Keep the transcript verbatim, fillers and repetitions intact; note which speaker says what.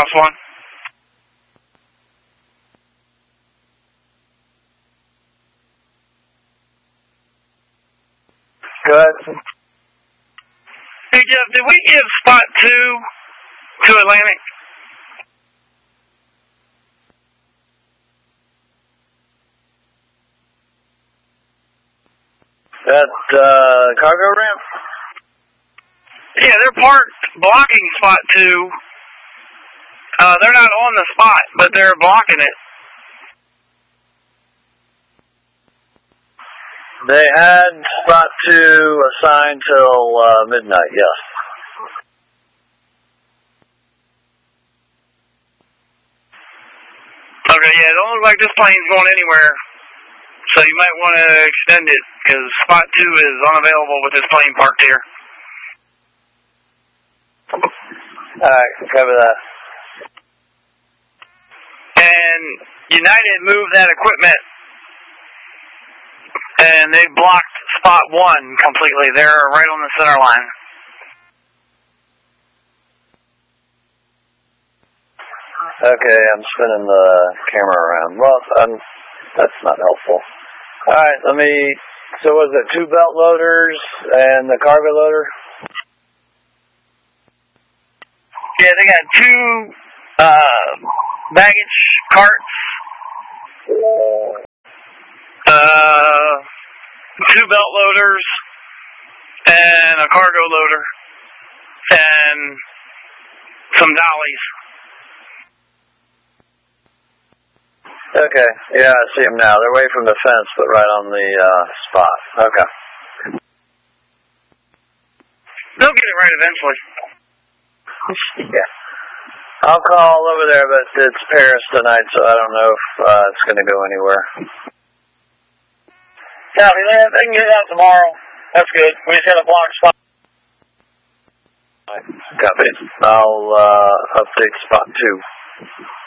Speaker 1: House one.
Speaker 2: Go ahead.
Speaker 1: Hey, Jeff, did we give spot two to Atlantic?
Speaker 2: That uh, cargo ramp?
Speaker 1: Yeah, they're parked blocking spot two. Uh, they're not on the spot, but they're blocking it.
Speaker 2: They had spot two assigned till uh, midnight, yes.
Speaker 1: Okay, yeah, it don't look like this plane's going anywhere. So you might want to extend it, because spot two is unavailable with this plane parked here.
Speaker 2: Alright, cover that.
Speaker 1: And United moved that equipment, and they blocked spot one completely. They're right on the center line.
Speaker 2: Okay, I'm spinning the camera around. Well, I'm, that's not helpful. Alright, let me, so was it two belt loaders and the cargo loader?
Speaker 1: Yeah, they got two uh, baggage carts, uh, two belt loaders, and a cargo loader, and some dollies.
Speaker 2: Okay, yeah, I see them now. They're away from the fence, but right on the uh, spot. Okay.
Speaker 1: They'll get it right eventually.
Speaker 2: Yeah. I'll call over there, but it's Paris tonight, so I don't know if uh, it's going to go anywhere.
Speaker 1: Copy that. They can get it out tomorrow. That's good. We just got a block spot.
Speaker 2: Copy. I'll uh, update spot two.